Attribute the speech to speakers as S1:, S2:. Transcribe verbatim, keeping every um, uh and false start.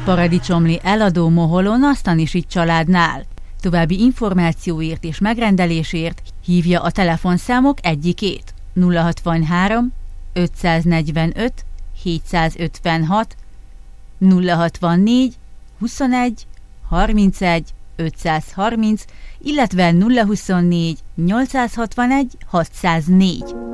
S1: Paradicsomli eladó Moholon a Stanisics családnál. További információért és megrendelésért hívja a telefonszámok egyikét: nulla hatvanhárom ötszáznegyvenöt hétszázötvenhat, nulla hatvannégy huszonegy harmincegy ötszázharminc, illetve nulla huszonnégy nyolcszázhatvanegy hatszáznégy.